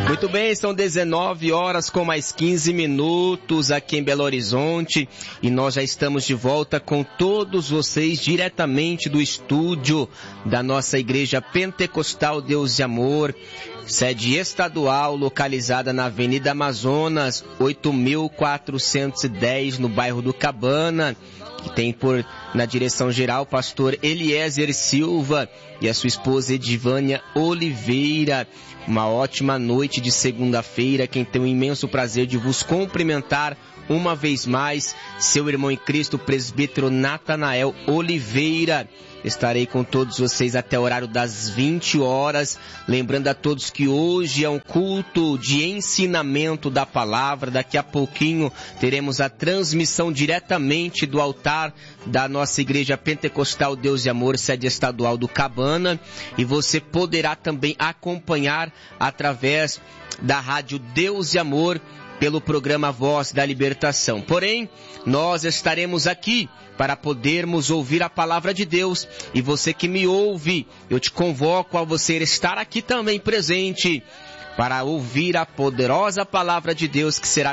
Muito bem, são 19 horas com mais 15 minutos aqui em Belo Horizonte e nós já estamos de volta com todos vocês diretamente do estúdio da nossa Igreja Pentecostal Deus de Amor, sede estadual localizada na Avenida Amazonas, 8.410, no bairro do Cabana, que tem na direção geral o pastor Eliezer Silva e a sua esposa Edivânia Oliveira. Uma ótima noite de segunda-feira. Quem tem o imenso prazer de vos cumprimentar uma vez mais, seu irmão em Cristo, presbítero Natanael Oliveira. Estarei com todos vocês até o horário das 20 horas. Lembrando a todos que hoje é um culto de ensinamento da palavra. Daqui a pouquinho teremos a transmissão diretamente do altar da nossa Igreja Pentecostal Deus de Amor, sede estadual do Cabana. E você poderá também acompanhar através da rádio Deus de Amor, pelo programa Voz da Libertação. Porém, nós estaremos aqui para podermos ouvir a palavra de Deus. E você que me ouve, eu te convoco a você estar aqui também presente para ouvir a poderosa palavra de Deus que será